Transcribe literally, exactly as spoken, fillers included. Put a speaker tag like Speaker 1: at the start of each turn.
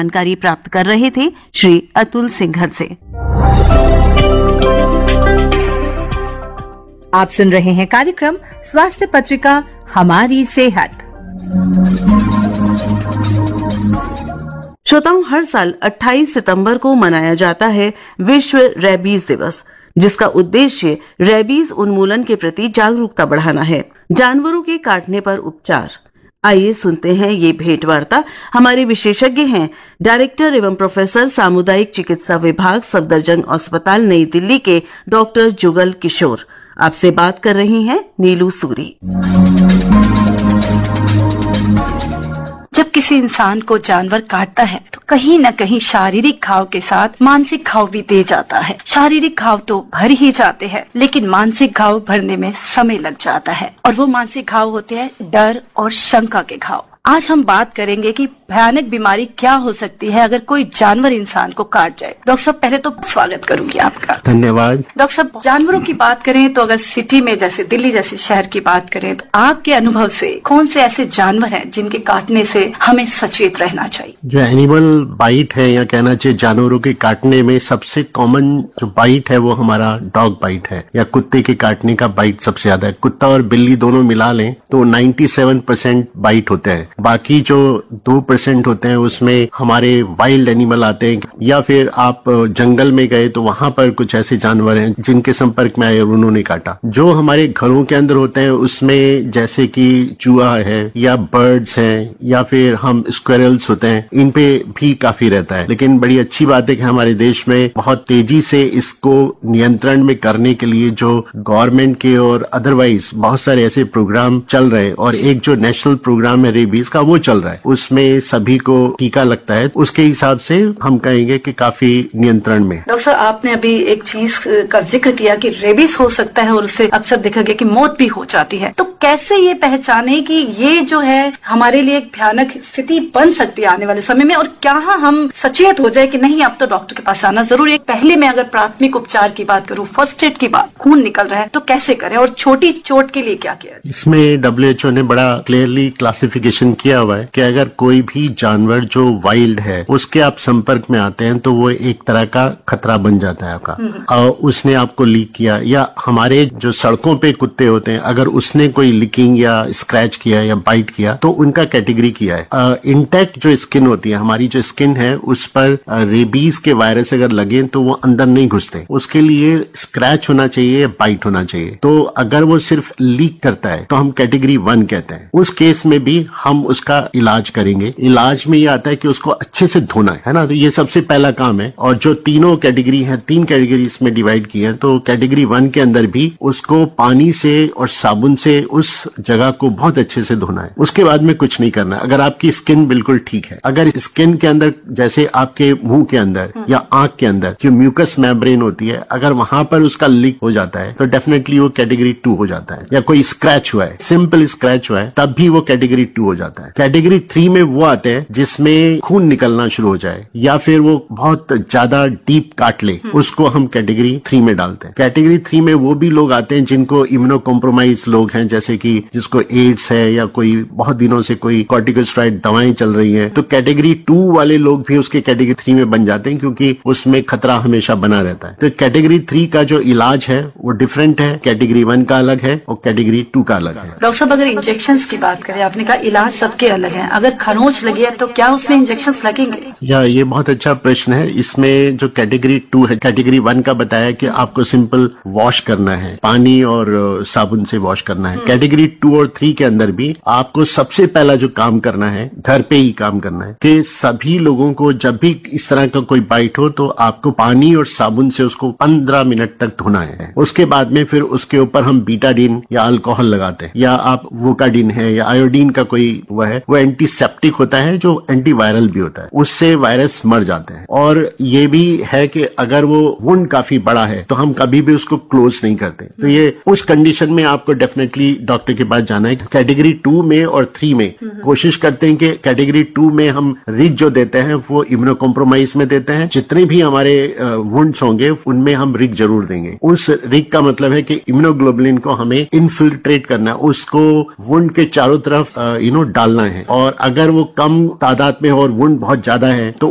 Speaker 1: जानकारी प्राप्त कर रहे थे श्री अतुल सिंघल से।
Speaker 2: आप सुन रहे हैं कार्यक्रम स्वास्थ्य पत्रिका हमारी सेहत।
Speaker 1: श्रोताओं, हर साल अट्ठाईस सितंबर को मनाया जाता है विश्व रेबीज दिवस, जिसका उद्देश्य रेबीज उन्मूलन के प्रति जागरूकता बढ़ाना है। जानवरों के काटने पर उपचार। आइए सुनते हैं ये भेंट वार्ता। हमारे विशेषज्ञ हैं डायरेक्टर एवं प्रोफेसर सामुदायिक चिकित्सा विभाग सफदरजंग अस्पताल नई दिल्ली के डॉक्टर जुगल किशोर। आपसे बात कर रही हैं नीलू सूरी।
Speaker 3: जब किसी इंसान को जानवर काटता है तो कहीं न कहीं शारीरिक घाव के साथ मानसिक घाव भी दे जाता है। शारीरिक घाव तो भर ही जाते हैं, लेकिन मानसिक घाव भरने में समय लग जाता है, और वो मानसिक घाव होते हैं डर और शंका के घाव। आज हम बात करेंगे कि भयानक बीमारी क्या हो सकती है अगर कोई जानवर इंसान को काट जाए। डॉक्टर साहब, पहले तो स्वागत करूंगी आपका।
Speaker 4: धन्यवाद।
Speaker 3: डॉक्टर साहब, जानवरों की बात करें तो अगर सिटी में जैसे दिल्ली जैसे शहर की बात करें तो आपके अनुभव से कौन से ऐसे जानवर हैं जिनके काटने से हमें सचेत रहना चाहिए?
Speaker 4: जो एनिमल बाइट है, या कहना चाहिए जानवरों के काटने में सबसे कॉमन जो बाइट है वो हमारा डॉग बाइट है, या कुत्ते के काटने का बाइट सबसे ज्यादा है। कुत्ता और बिल्ली दोनों मिला लें तो सत्तानवे परसेंट बाइट होते हैं। बाकी जो दो परसेंट होते हैं उसमें हमारे वाइल्ड एनिमल आते हैं, या फिर आप जंगल में गए तो वहां पर कुछ ऐसे जानवर हैं जिनके संपर्क में आए और उन्होंने काटा। जो हमारे घरों के अंदर होते हैं उसमें जैसे कि चूहा है, या बर्ड्स हैं, या फिर हम स्क्वेरल्स होते हैं, इन पे भी काफी रहता है। लेकिन बड़ी अच्छी बात है कि हमारे देश में बहुत तेजी से इसको नियंत्रण में करने के लिए जो गवर्नमेंट के और अदरवाइज बहुत सारे ऐसे प्रोग्राम चल रहे हैं, और एक जो नेशनल प्रोग्राम है रेबीज का वो चल रहा है, उसमें सभी को टीका लगता है। उसके हिसाब से हम कहेंगे कि काफी नियंत्रण में।
Speaker 3: डॉक्टर साहब, आपने अभी एक चीज का जिक्र किया कि रेबीज हो सकता है और उससे अक्सर देखा गया कि मौत भी हो जाती है। तो कैसे ये पहचाने कि ये जो है हमारे लिए एक भयानक स्थिति बन सकती है आने वाले समय में, और क्या हम सचेत हो जाए कि नहीं अब तो डॉक्टर के पास आना जरूरी है? पहले मैं अगर प्राथमिक उपचार की बात करूं, फर्स्ट एड की बात, खून निकल रहा है तो कैसे करें, और छोटी चोट के लिए क्या किया?
Speaker 4: इसमें डब्ल्यू एच ओ ने बड़ा क्लियरली क्लासिफिकेशन किया हुआ है कि अगर कोई भी जानवर जो वाइल्ड है उसके आप संपर्क में आते हैं तो वो एक तरह का खतरा बन जाता है आपका। और उसने आपको लीक किया, या हमारे जो सड़कों पे कुत्ते होते हैं अगर उसने कोई लीकिंग या स्क्रैच किया या बाइट किया तो उनका कैटेगरी किया है। इंटैक्ट जो स्किन होती है, हमारी जो स्किन है उस पर रेबीज के वायरस अगर लगे तो वो अंदर नहीं घुसते। उसके लिए स्क्रैच होना चाहिए या बाइट होना चाहिए। तो अगर वो सिर्फ लीक करता है तो हम कैटेगरी वन कहते हैं। उस केस में भी हम उसका इलाज करेंगे। इलाज में ये आता है कि उसको अच्छे से धोना है, है ना। तो ये सबसे पहला काम है। और जो तीनों कैटेगरी है, तीन कैटेगरी इसमें डिवाइड की है, तो कैटेगरी वन के अंदर भी उसको पानी से और साबुन से उस जगह को बहुत अच्छे से धोना है। उसके बाद में कुछ नहीं करना है। अगर आपकी स्किन बिल्कुल ठीक है, अगर स्किन के अंदर जैसे आपके मुंह के अंदर या आंख के अंदर जो म्यूकस मेम्ब्रेन होती है, अगर वहां पर उसका लीक हो जाता है तो डेफिनेटली वो कैटेगरी टू हो जाता है। या कोई स्क्रैच हुआ है, सिंपल स्क्रैच हुआ है, तब भी वो कैटेगरी टू हो जाता है। कैटेगरी थ्री में वो आते हैं जिसमें खून निकलना शुरू हो जाए या फिर वो बहुत ज्यादा डीप काट ले, उसको हम कैटेगरी थ्री में डालते हैं। कैटेगरी थ्री में वो भी लोग आते हैं जिनको इम्यूनो कॉम्प्रोमाइज लोग हैं, जैसे कि जिसको एड्स है या कोई बहुत दिनों से कोई कॉर्टिकोस्टेरॉइड दवाएं चल रही हैं। तो कैटेगरी टू वाले लोग भी उसके कैटेगरी थ्री में बन जाते हैं क्योंकि उसमें खतरा हमेशा बना रहता है। तो कैटेगरी थ्री का जो इलाज है वो डिफरेंट है, कैटेगरी वन का अलग है और कैटेगरी टू का अलग है।
Speaker 3: डॉक्टर साहब, अगर इंजेक्शन की बात करें, आपने कहा इलाज सबके अलग है, अगर खरोंच लगी है तो क्या उसमें इंजेक्शन लगेंगे?
Speaker 4: या ये बहुत अच्छा प्रश्न है। इसमें जो कैटेगरी टू है, कैटेगरी वन का बताया कि आपको सिंपल वॉश करना है, पानी और साबुन से वॉश करना है। कैटेगरी टू और थ्री के अंदर भी आपको सबसे पहला जो काम करना है, घर पे ही काम करना है कि सभी लोगों को जब भी इस तरह का कोई बाइट हो तो आपको पानी और साबुन से उसको पंद्रह मिनट तक धोना है। उसके बाद में फिर उसके ऊपर हम बीटाडीन या अल्कोहल लगाते हैं, या आप वोकाडीन है या आयोडीन का कोई वह है, वो एंटीसेप्टिक होता है जो एंटीवायरल भी होता है, उससे वायरस मर जाते हैं। और ये भी है कि अगर वो वुंड काफी बड़ा है तो हम कभी भी उसको क्लोज नहीं करते। तो ये उस कंडीशन में आपको डेफिनेटली डॉक्टर के पास जाना है। कैटेगरी टू में और थ्री में कोशिश करते हैं कि कैटेगरी टू में हम रिग जो देते हैं वो इम्यूनो कॉम्प्रोमाइज में देते हैं। जितने भी हमारे वुंड्स होंगे उनमें हम रिग जरूर देंगे। उस रिग का मतलब है कि इम्यूनोग्लोबुलिन को हमें इन्फिल्ट्रेट करना है, उसको वुंड के चारों तरफ यू नो डालना है। और अगर वो कम तादाद में हो और वुंड बहुत ज्यादा है तो